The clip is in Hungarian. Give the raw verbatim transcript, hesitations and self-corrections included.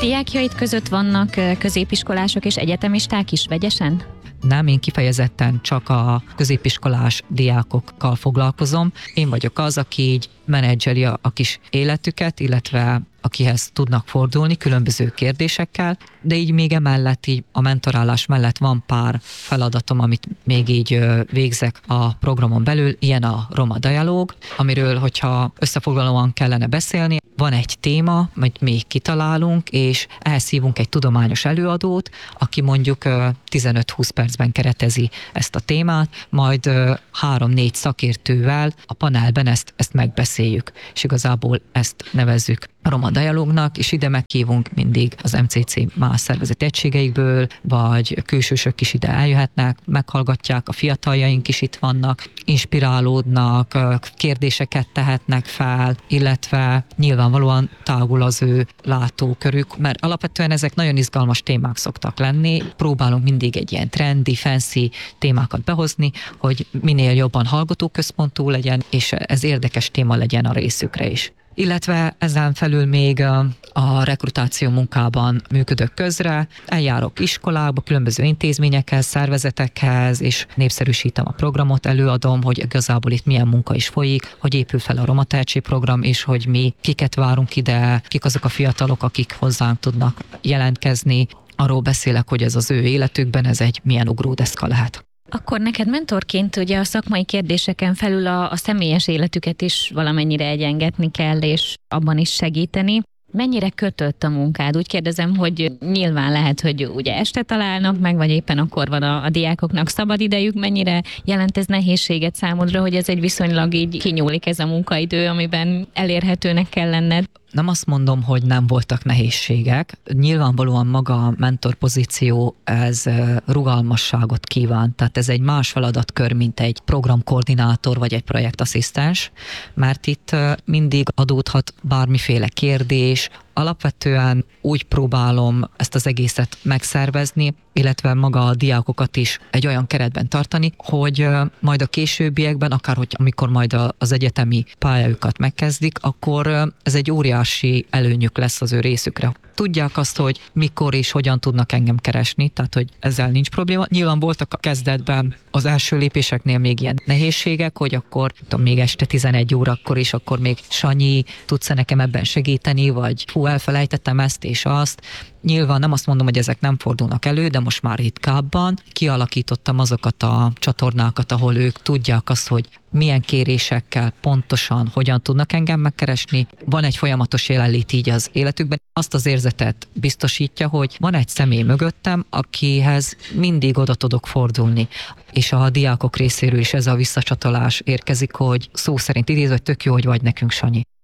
Diákjaid között vannak középiskolások és egyetemisták is vegyesen? Nem, én kifejezetten csak a középiskolás diákokkal foglalkozom. Én vagyok az, aki így menedzseli a, a kis életüket, illetve akihez tudnak fordulni különböző kérdésekkel, de így még emellett, így a mentorálás mellett van pár feladatom, amit még így végzek a programon belül, ilyen a Roma Dialóg, amiről, hogyha összefoglalóan kellene beszélni, van egy téma, amit még kitalálunk, és ehhez hívunk egy tudományos előadót, aki mondjuk tizenöt-húsz percben keretezi ezt a témát, majd három-négy szakértővel a panelben ezt, ezt megbeszéljük, és igazából ezt nevezzük Roma Dialógnak, és ide meghívunk mindig az em cé cé más szervezeti egységeikből, vagy külsősök is ide eljöhetnek, meghallgatják, a fiataljaink is itt vannak, inspirálódnak, kérdéseket tehetnek fel, illetve nyilvánvalóan tágul az ő látókörük, mert alapvetően ezek nagyon izgalmas témák szoktak lenni. Próbálunk mindig egy ilyen trendi, fancy témákat behozni, hogy minél jobban hallgatóközpontú legyen, és ez érdekes téma legyen a részükre is. Illetve ezen felül még a rekrutáció munkában működök közre, eljárok iskolákba, különböző intézményekhez, szervezetekhez, és népszerűsítem a programot, előadom, hogy igazából itt milyen munka is folyik, hogy épül fel a Roma Tehetségprogram, és hogy mi kiket várunk ide, kik azok a fiatalok, akik hozzánk tudnak jelentkezni. Arról beszélek, hogy ez az ő életükben, ez egy milyen ugródeszka lehet. Akkor neked mentorként ugye a szakmai kérdéseken felül a, a személyes életüket is valamennyire egyengetni kell, és abban is segíteni. Mennyire kötött a munkád? Úgy kérdezem, hogy nyilván lehet, hogy ugye este találnak meg, vagy éppen akkor van a, a diákoknak szabad idejük. Mennyire jelent ez nehézséget számodra, hogy ez egy viszonylag így kinyúlik ez a munkaidő, amiben elérhetőnek kell lenned? Nem azt mondom, hogy nem voltak nehézségek. Nyilvánvalóan maga a mentor pozíció, ez rugalmasságot kíván. Tehát ez egy más feladatkör, mint egy programkoordinátor vagy egy projektasszisztens, mert itt mindig adódhat bármiféle kérdés. Alapvetően úgy próbálom ezt az egészet megszervezni, illetve maga a diákokat is egy olyan keretben tartani, hogy majd a későbbiekben, akár hogy amikor majd az egyetemi pályájukat megkezdik, akkor ez egy óriási előnyük lesz az ő részükre. Tudják azt, hogy mikor és hogyan tudnak engem keresni, tehát hogy ezzel nincs probléma. Nyilván voltak a kezdetben az első lépéseknél még ilyen nehézségek, hogy akkor tudom, még este tizenegy órakor is, akkor még Sanyi, tudsz-e nekem ebben segíteni, vagy hú, elfelejtettem ezt és azt. Nyilván nem azt mondom, hogy ezek nem fordulnak elő, de most már ritkábban kialakítottam azokat a csatornákat, ahol ők tudják azt, hogy milyen kérésekkel pontosan hogyan tudnak engem megkeresni. Van egy folyamatos jelenlét így az életükben. Azt az érzetet biztosítja, hogy van egy személy mögöttem, akihez mindig oda tudok fordulni. És a diákok részéről is ez a visszacsatolás érkezik, hogy szó szerint idézve, hogy tök jó, hogy vagy nekünk, Sanyi.